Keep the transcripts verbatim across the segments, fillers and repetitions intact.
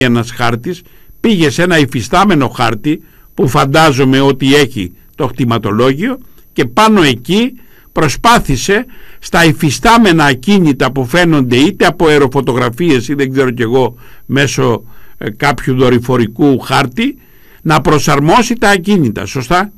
ένας χάρτης, πήγε σε ένα υφιστάμενο χάρτη που φαντάζομαι ότι έχει το κτηματολόγιο και πάνω εκεί προσπάθησε στα υφιστάμενα ακίνητα που φαίνονται είτε από αεροφωτογραφίες ή δεν ξέρω κι εγώ μέσω ε, κάποιου δορυφορικού χάρτη να προσαρμόσει τα ακίνητα, σωστά?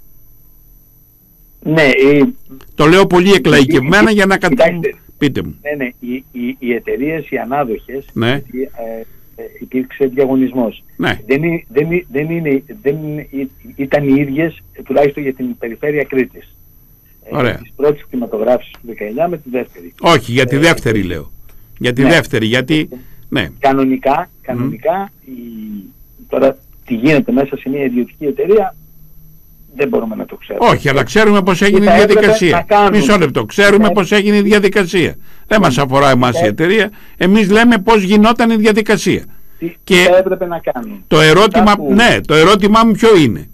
Ναι. Η... Το λέω πολύ εκλαϊκευμένα για να καταλάβετε. Πείτε μου. Ναι, ναι. Οι, οι, οι εταιρείες, οι ανάδοχες, ναι. ε, ε, υπήρξε διαγωνισμός. Ναι. Δεν, δεν, δεν, είναι, δεν ήταν οι ίδιες, τουλάχιστον για την περιφέρεια Κρήτης. Ωραία. Της πρώτης κτηματογράφησης του δεκαεννιά με τη δεύτερη. Όχι, για τη δεύτερη ε, λέω. Για τη ναι. δεύτερη, γιατί... Ναι. Κανονικά, κανονικά mm. η, τώρα τι γίνεται μέσα σε μια ιδιωτική εταιρεία δεν μπορούμε να το ξέρουμε. Όχι, αλλά ξέρουμε πώς έγινε η διαδικασία. Μισό λεπτό. Ξέρουμε πώς έγινε η διαδικασία. Δεν μας αφορά εμάς η εταιρεία. Εμείς λέμε πώς γινόταν η διαδικασία. Τι, και θα έπρεπε να κάνουν. Το ερώτημα, που... ναι, το ερώτημά μου ποιο είναι?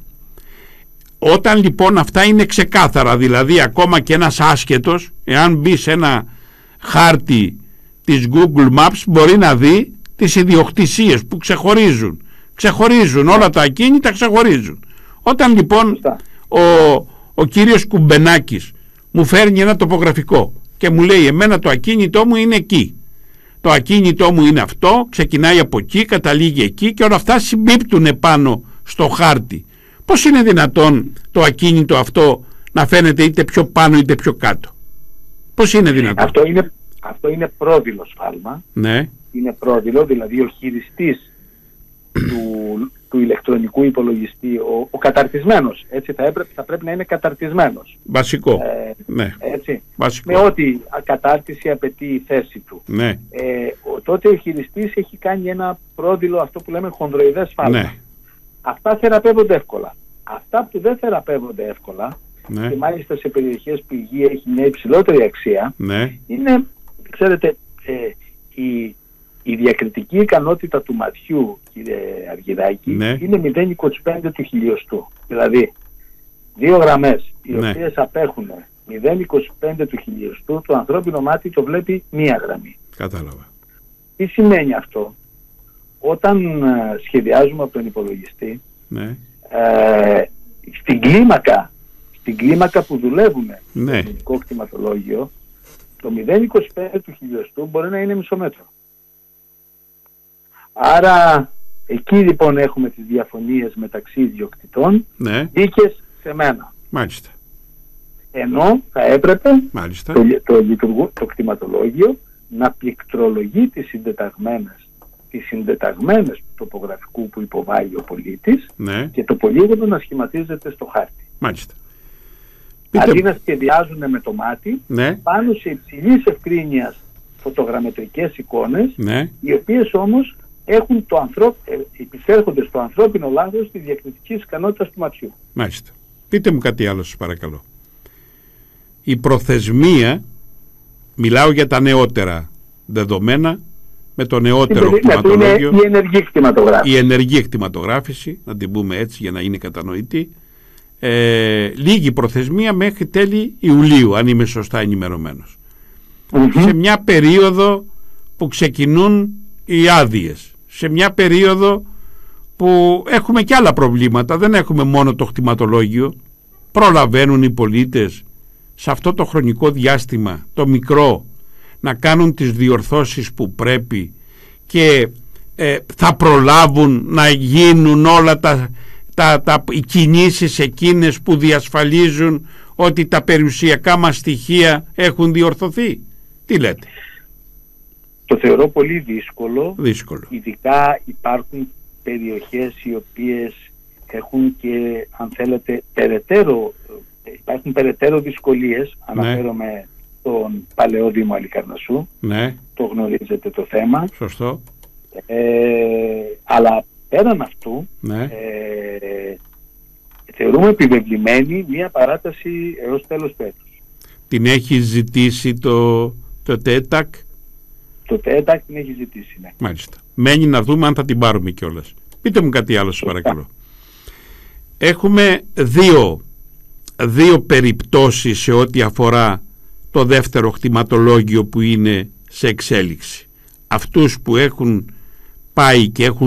Όταν λοιπόν αυτά είναι ξεκάθαρα, δηλαδή ακόμα και ένας άσχετος, εάν μπει σε ένα χάρτη της Google Maps, μπορεί να δει τις ιδιοκτησίες που ξεχωρίζουν. Ξεχωρίζουν, όλα τα ακίνητα ξεχωρίζουν. Όταν λοιπόν ο, ο κύριος Κουμπενάκης μου φέρνει ένα τοπογραφικό και μου λέει εμένα το ακίνητό μου είναι εκεί, το ακίνητό μου είναι αυτό, ξεκινάει από εκεί, καταλήγει εκεί και όλα αυτά συμπίπτουν πάνω στο χάρτη. Πώς είναι δυνατόν το ακίνητο αυτό να φαίνεται είτε πιο πάνω είτε πιο κάτω? Πώς είναι δυνατόν? Αυτό είναι, αυτό είναι πρόδειλο σφάλμα. Ναι. Είναι πρόδειλο, δηλαδή ο χειριστής του, του ηλεκτρονικού υπολογιστή, ο, ο καταρτισμένος, έτσι θα, έπρεπε, θα πρέπει να είναι καταρτισμένος. Βασικό. Ε, ναι. Έτσι. Βασικό. Με ό,τι κατάρτιση απαιτεί η θέση του. Ναι. Ε, ο, τότε ο χειριστής έχει κάνει ένα πρόδειλο, αυτό που λέμε χονδροειδές σφάλμα. Ναι. Αυτά θεραπεύονται εύκολα. Αυτά που δεν θεραπεύονται εύκολα, ναι. και μάλιστα σε περιοχές που η υγεία έχει μια υψηλότερη αξία, ναι. είναι, ξέρετε, ε, η, η διακριτική ικανότητα του ματιού, κύριε Αργυράκη, ναι. είναι μηδέν κόμμα είκοσι πέντε του χιλιοστού. Δηλαδή, δύο γραμμές οι ναι. οποίες απέχουν μηδέν κόμμα είκοσι πέντε του χιλιοστού, το ανθρώπινο μάτι το βλέπει μία γραμμή. Κατάλαβα. Τι σημαίνει αυτό? Όταν ε, σχεδιάζουμε από τον υπολογιστή, ναι. ε, στην κλίμακα στην κλίμακα που δουλεύουν ναι. στο ελληνικό κτηματολόγιο, το μηδέν κόμμα είκοσι πέντε του χιλιοστού μπορεί να είναι μισό μέτρο. Άρα εκεί λοιπόν έχουμε τις διαφωνίες μεταξύ ιδιοκτητών, ναι. δίκες σε μένα. Μάλιστα. Ενώ θα έπρεπε Μάλιστα. το, το, το, το κτηματολόγιο να πληκτρολογεί τις συντεταγμένες τις συντεταγμένες του τοπογραφικού που υποβάλλει ο πολίτης, ναι. και το πολύγωνο να σχηματίζεται στο χάρτη. Μάλιστα. Αντί Πείτε... να σχεδιάζουν με το μάτι, ναι. πάνω σε υψηλής ευκρίνειας φωτογραμμετρικές εικόνες, ναι. οι οποίες όμως έχουν το ανθρώπ... επισέρχονται στο ανθρώπινο λάθος τη διακριτική ικανότητα του ματιού. Μάλιστα. Πείτε μου κάτι άλλο σας παρακαλώ. Η προθεσμία, μιλάω για τα νεότερα δεδομένα, με το νεότερο κτηματολόγιο, η ενεργή κτηματογράφηση. Η ενεργή κτηματογράφηση, να την πούμε έτσι για να είναι κατανοητή, ε, λίγη προθεσμία μέχρι τέλη Ιουλίου, αν είμαι σωστά ενημερωμένος. Mm-hmm. Σε μια περίοδο που ξεκινούν οι άδειες, σε μια περίοδο που έχουμε και άλλα προβλήματα, δεν έχουμε μόνο το κτηματολόγιο, προλαβαίνουν οι πολίτες σε αυτό το χρονικό διάστημα, το μικρό, να κάνουν τις διορθώσεις που πρέπει και ε, θα προλάβουν να γίνουν όλα τα, τα, τα, οι κινήσεις εκείνες που διασφαλίζουν ότι τα περιουσιακά μας στοιχεία έχουν διορθωθεί? Τι λέτε? Το θεωρώ πολύ δύσκολο. Δύσκολο. Ειδικά υπάρχουν περιοχές οι οποίες έχουν και, αν θέλετε, περαιτέρω, υπάρχουν περαιτέρω δυσκολίες. Ναι. Αναφέρομαι τον παλαιό Δήμο Αλικαρνασσού. Ναι. Το γνωρίζετε το θέμα. Σωστό. Ε, αλλά πέραν αυτού, ναι. ε, θεωρούμε επιβεβλημένη μια παράταση έως τέλος του έτους. Την έχει ζητήσει το, το ΤΕΤΑΚ? Το ΤΕΤΑΚ την έχει ζητήσει, ναι. Μάλιστα. Μένει να δούμε αν θα την πάρουμε κιόλας. Πείτε μου κάτι άλλο σας παρακαλώ. Έχουμε δύο, δύο περιπτώσεις σε ό,τι αφορά το δεύτερο κτηματολόγιο που είναι σε εξέλιξη. Αυτούς που έχουν πάει και έχουν